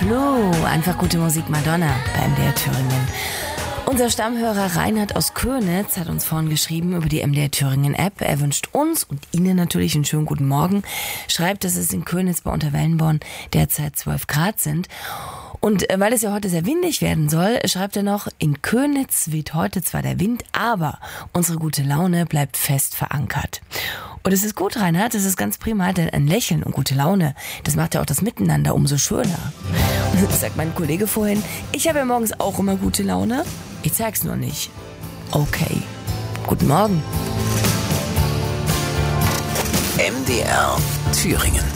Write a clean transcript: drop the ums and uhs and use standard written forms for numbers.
Clue, einfach gute Musik Madonna bei MDR Thüringen. Unser Stammhörer Reinhard aus Köniz hat uns vorhin geschrieben über die MDR Thüringen App. Er wünscht uns und Ihnen natürlich einen schönen guten Morgen. Schreibt, dass es in Köniz bei Unterwellenborn derzeit 12 Grad sind. Und weil es ja heute sehr windig werden soll, schreibt er noch, in Köniz weht heute zwar der Wind, aber unsere gute Laune bleibt fest verankert. Und es ist gut, Reinhard, das ist ganz prima, denn ein Lächeln und gute Laune, das macht ja auch das Miteinander umso schöner. Und das sagt mein Kollege vorhin, ich habe ja morgens auch immer gute Laune. Ich zeig's nur nicht. Okay. Guten Morgen. MDR Thüringen.